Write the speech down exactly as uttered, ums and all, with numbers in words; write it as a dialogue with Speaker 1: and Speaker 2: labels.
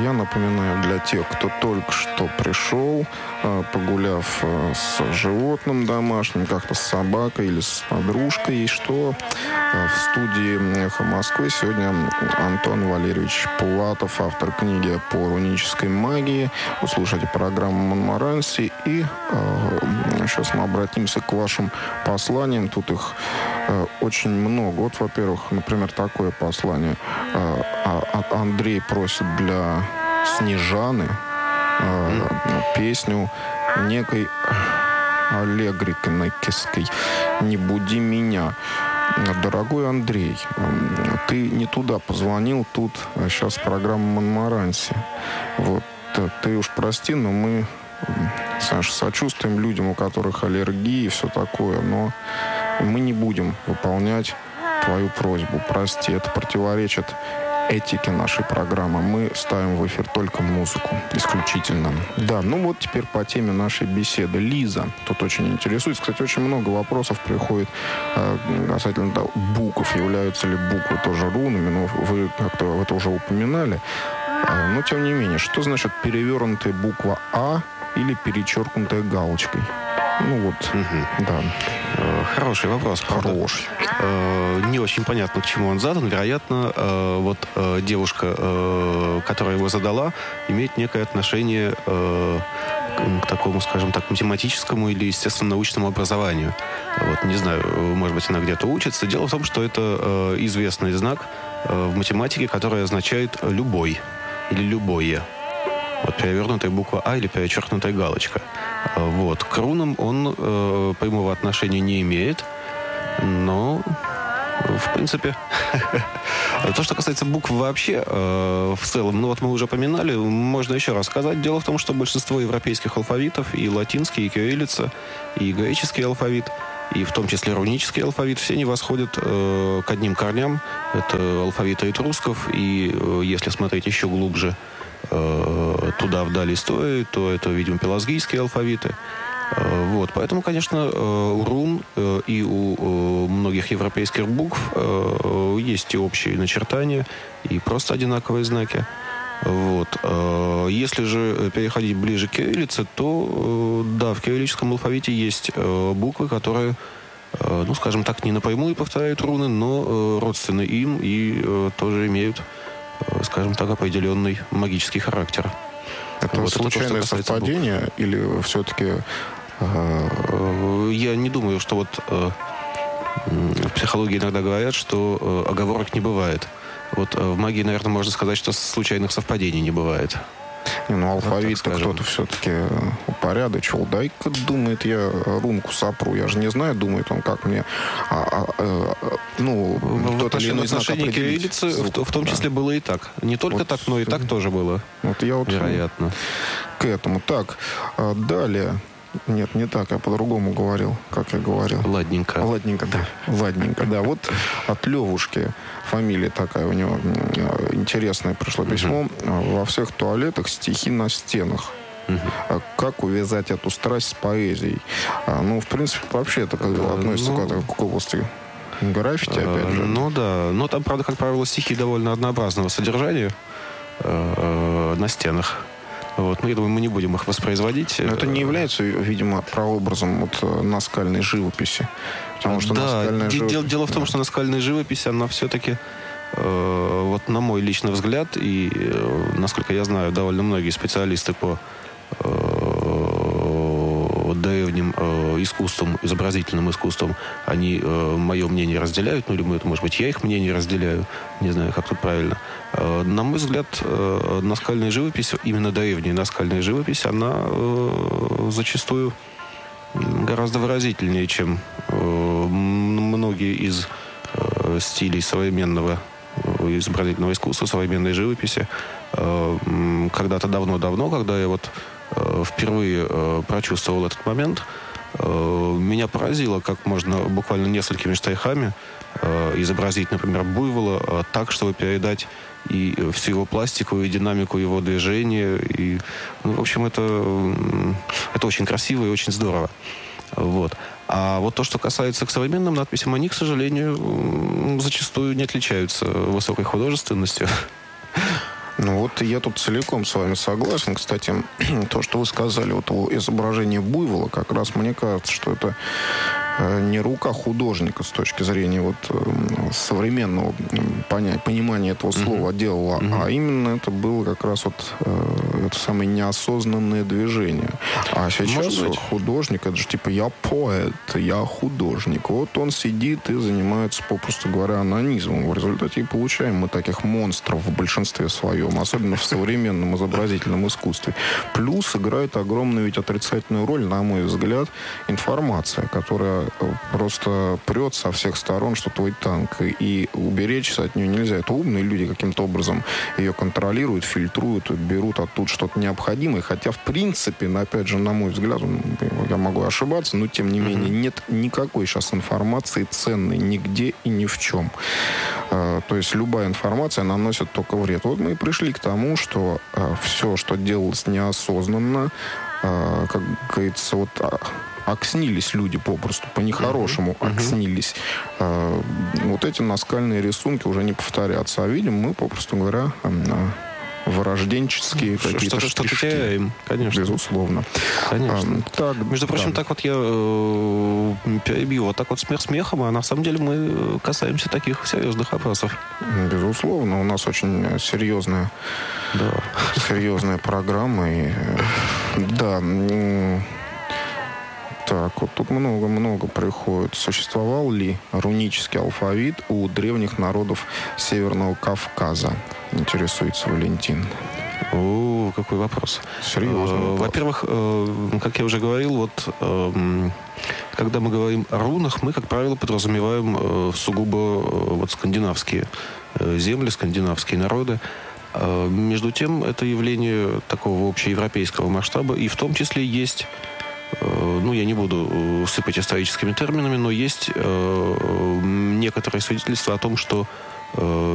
Speaker 1: Я напоминаю для тех, кто только что пришел, погуляв с животным домашним, как-то с собакой или с подружкой, что в студии «Эхо Москвы» сегодня Антон Валерьевич Пулатов, автор книги по рунической магии. Вы слушаете программу «Монмаранси». И э, сейчас мы обратимся к вашим посланиям. Тут их э, очень много. Вот, во-первых, например, такое послание. Э, Андрей просит для Снежаны э, песню некой Аллегрикой «Не буди меня». Дорогой Андрей, ты не туда позвонил, тут сейчас программа «Монмаранси». Вот, ты уж прости, но мы, Саша, сочувствуем людям, у которых аллергии и все такое, но мы не будем выполнять твою просьбу. Прости, это противоречит этике нашей программы. Мы ставим в эфир только музыку, исключительно. Да, ну вот теперь по теме нашей беседы. Лиза тут очень интересуется. Кстати, очень много вопросов приходит э, касательно того, букв. Являются ли буквы тоже рунами? Ну, вы как-то это уже упоминали. Э, но, тем не менее, что значит перевернутая буква «А» или перечеркнутая галочкой? Ну вот, угу. Да.
Speaker 2: Хороший вопрос, правда.
Speaker 1: Хороший.
Speaker 2: Э, не очень понятно, к чему он задан. Вероятно, э, вот э, девушка, э, которая его задала, имеет некое отношение э, к такому, скажем так, математическому или естественно-научному образованию. Вот, не знаю, может быть, она где-то учится. Дело в том, что это э, известный знак э, в математике, который означает «любой» или «любое». Вот перевернутая буква «А» или перечеркнутая галочка. Вот. К рунам он э, прямого отношения не имеет, но, в принципе, то, что касается букв вообще, э, в целом, ну вот мы уже поминали, можно еще раз сказать. Дело в том, что большинство европейских алфавитов, и латинский, и кириллица, и греческий алфавит, и в том числе рунический алфавит, все они восходят э, к одним корням. Это алфавиты этрусков, и э, если смотреть еще глубже, туда вдали истории, то это, видимо, пелагийские алфавиты. Вот. Поэтому, конечно, у рун и у многих европейских букв есть и общие начертания, и просто одинаковые знаки. Вот. Если же переходить ближе к кириллице, то да, в кириллическом алфавите есть буквы, которые, ну, скажем так, не напрямую повторяют руны, но родственны им и тоже имеют, скажем так, определенный магический характер.
Speaker 1: Это вот случайное это то, совпадение букв. Или все-таки...
Speaker 2: Э... Я не думаю, что вот э, в психологии иногда говорят, что э, оговорок не бывает. Вот э, в магии, наверное, можно сказать, что случайных совпадений не бывает.
Speaker 1: Не, ну, алфавит-то вот кто-то все-таки упорядочил. Дай-ка, думает, я рунку сопру. Я же не знаю, думает он, как мне... А, а, а, ну,
Speaker 2: в отношении, отношении кириллицы в, в том числе да. Было и так. Не только вот, так, но и так тоже было.
Speaker 1: Вот я вот
Speaker 2: вероятно.
Speaker 1: К этому. Так, далее... Нет, не так, я по-другому говорил, как я говорил.
Speaker 2: Ладненько.
Speaker 1: Ладненько, да. Ладненько, да. Вот от Левушки, фамилия такая у него интересное пришло письмо. Uh-huh. Во всех туалетах стихи на стенах. Uh-huh. Как увязать эту страсть с поэзией? Ну, в принципе, вообще это относится ну, к, к области граффити, опять же.
Speaker 2: Ну да, но там, правда, как правило, стихи довольно однообразного содержания на стенах. Вот. Ну, я думаю, мы не будем их воспроизводить.
Speaker 1: Но это не является, видимо, прообразом вот наскальной живописи. Потому что
Speaker 2: да,
Speaker 1: наскальная
Speaker 2: де-
Speaker 1: живопись...
Speaker 2: дело в том, что наскальная живопись, она все-таки, э, вот на мой личный взгляд, и, э, насколько я знаю, довольно многие специалисты по э, древним э, искусствам, изобразительным искусствам, они э, мое мнение разделяют, ну, или, может быть, я их мнение разделяю, не знаю, как тут правильно. Э, на мой взгляд, э, наскальная живопись, именно древняя наскальная живопись, она э, зачастую гораздо выразительнее, чем э, многие из э, стилей современного э, изобразительного искусства, современной живописи. Э, когда-то давно-давно, когда я вот э, впервые э, прочувствовал этот момент, э, меня поразило, как можно буквально несколькими штрихами э, изобразить, например, буйвола э, так, чтобы передать и всю его пластику, и динамику его движения. И, ну, в общем, это, это очень красиво и очень здорово. Вот. А вот то, что касается к современным надписям, они, к сожалению, зачастую не отличаются высокой художественностью.
Speaker 1: Ну вот я тут целиком с вами согласен. Кстати, то, что вы сказали, вот изображение буйвола, как раз мне кажется, что это не рука художника с точки зрения вот современного понять, понимания этого слова uh-huh. делала, uh-huh. а именно это было как раз вот э, это самое неосознанное движение. А сейчас художник, это же типа я поэт, я художник. Вот он сидит и занимается, попросту говоря, анонизмом. В результате и получаем мы таких монстров в большинстве своем, особенно в современном изобразительном искусстве. Плюс играет огромную ведь отрицательную роль, на мой взгляд, информация, которая просто прет со всех сторон, что твой танк. И уберечься от нее нельзя. Это умные люди каким-то образом ее контролируют, фильтруют, берут оттуда что-то необходимое. Хотя, в принципе, опять же, на мой взгляд, я могу ошибаться, но, тем не менее, нет никакой сейчас информации ценной нигде и ни в чем. То есть любая информация наносит только вред. Вот мы и пришли к тому, что все, что делалось неосознанно, как говорится, вот... окснились люди попросту, по-нехорошему uh-huh. окснились. Uh, вот эти наскальные рисунки уже не повторятся. А видим мы, попросту говоря, вырожденческие
Speaker 2: что,
Speaker 1: какие-то
Speaker 2: что-то,
Speaker 1: штучки.
Speaker 2: Что-то теряем, конечно.
Speaker 1: Безусловно.
Speaker 2: Конечно.
Speaker 1: А, так,
Speaker 2: Между прочим, да. так вот я э, перебью. Вот так вот смех смехом, а на самом деле мы касаемся таких серьезных вопросов.
Speaker 1: Безусловно. У нас очень серьезная,
Speaker 2: да.
Speaker 1: серьезная программа. И, да, так, вот тут много-много приходит. Существовал ли рунический алфавит у древних народов Северного Кавказа? Интересуется Валентин.
Speaker 2: О, какой вопрос.
Speaker 1: Серьезно.
Speaker 2: Э, во-первых, э, как я уже говорил, вот э, когда мы говорим о рунах, мы, как правило, подразумеваем э, сугубо э, вот скандинавские э, земли, скандинавские народы. Э, между тем, это явление такого общеевропейского масштаба, и в том числе есть... Ну, я не буду сыпать историческими терминами, но есть э, некоторые свидетельства о том, что э,